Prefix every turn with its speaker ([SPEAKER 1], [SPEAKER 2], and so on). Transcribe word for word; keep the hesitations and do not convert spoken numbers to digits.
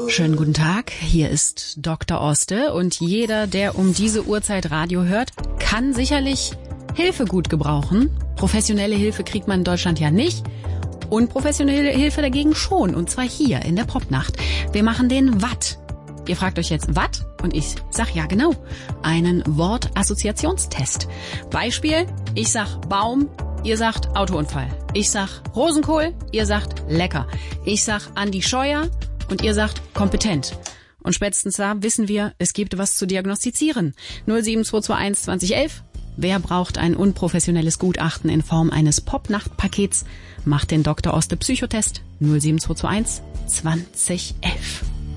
[SPEAKER 1] Schönen guten Tag, hier ist Doktor Oste und jeder, der um diese Uhrzeit Radio hört, kann sicherlich Hilfe gut gebrauchen. Professionelle Hilfe kriegt man in Deutschland ja nicht. Unprofessionelle Hilfe dagegen schon, und zwar hier in der Popnacht. Wir machen den Watt. Ihr fragt euch jetzt, Watt? Und ich sag ja genau, einen Wortassoziationstest. Beispiel, ich sag Baum, ihr sagt Autounfall. Ich sag Rosenkohl, ihr sagt lecker. Ich sag Andi Scheuer und ihr sagt kompetent. Und spätestens da wissen wir, es gibt was zu diagnostizieren. null sieben zwei zwei eins zwanzig elf. Wer braucht ein unprofessionelles Gutachten in Form eines Popnachtpakets? Macht den Doktor Oste Psychotest null sieben zwei zwei eins zwanzig elf.